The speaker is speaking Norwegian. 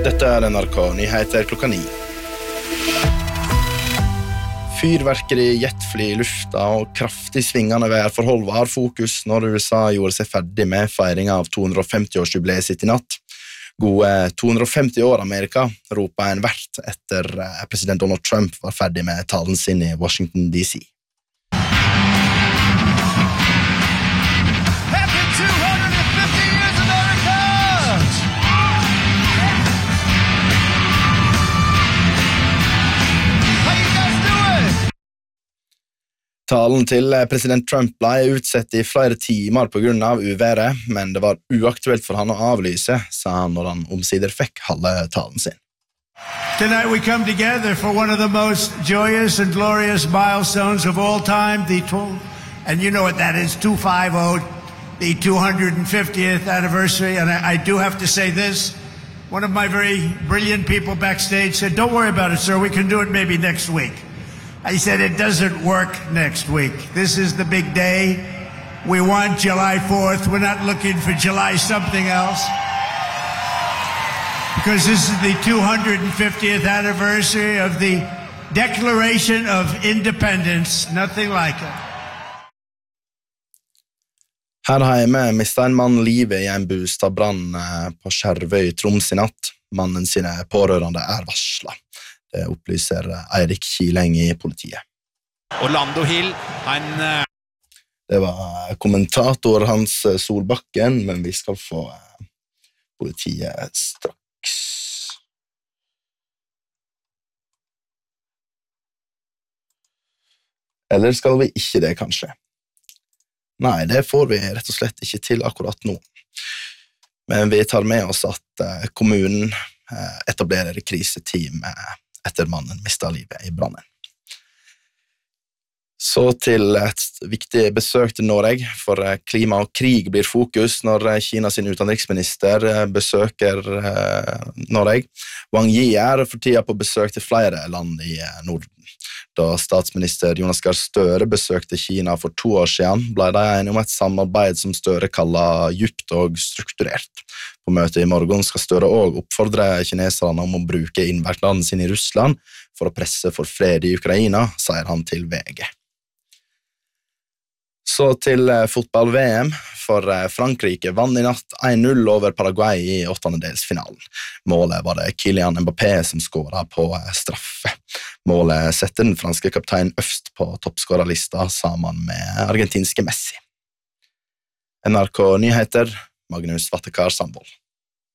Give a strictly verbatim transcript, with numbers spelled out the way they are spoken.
Dette er N R K Nyheter klokka ni. Fyrverkeri, jetfly i lufta og kraftig svingende værforhold var fokus når U S A gjorde seg ferdig med feiringen av to hundre og femti-årsjubileet sitt i natt. Gode to hundre og femti år Amerika, ropet en vert etter president Donald Trump var ferdig med talen sin i Washington D C. Talen til president Trump ble utsett i flere timer på grunn av uværet, men det var uaktuelt for han å avlyse, sa han når han omsider fikk halve talen sin. Tonight we come together for one of the most joyous and glorious milestones of all time, the tw- and you know what that is, two fifty, the two hundred fiftieth anniversary, and I, I do have to say this, one of my very brilliant people backstage said, don't worry about it, sir, we can do it maybe next week. I said, it doesn't work next week. This is the big day. We want July fourth. We're not looking for July something else. Because this is the two hundred fiftieth anniversary of the Declaration of Independence. Nothing like it. Her hjemme mistet en mann livet i en bostadbrann på Skjervøy i Troms i natt. Mannen sine pårørende er varslet. Det opplyser Eirik Kileng i politiet. Orlando Hill, han... Det var kommentator Hans Solbakken, men vi skal få politiet straks. Eller skal vi ikke det, kanskje? Nei, det får vi rett og slett ikke til akkurat nå. Men vi tar med oss at kommunen etablerer kriseteam etter mannen mistet livet i brannen. Så til et viktig besøk til Norge, for klima og krig blir fokus når Kina sin utenriksminister besøker Norge. Wang Yi er for tiden på besøk til flere land i Norden. Da statsminister Jonas Gahr Støre besøkte Kina for to år siden, ble de enige om et samarbeid som Støre kaller djupt og strukturert. På møtet i morgen skal Støre også oppfordre kineserne om å bruke innverknaden sin i Russland for å presse for fred i Ukraina, sier han til V G. Så til fotball-V M, for Frankrike vann i natt en null over Paraguay i åttendedelsfinalen. Målet var det Kylian Mbappé som skåret på straffe. Målet setter den franske kapteinen øverst på toppskårerlista sammen med argentinske Messi. N R K Nyheter, Magnus Vattekar Sandvold.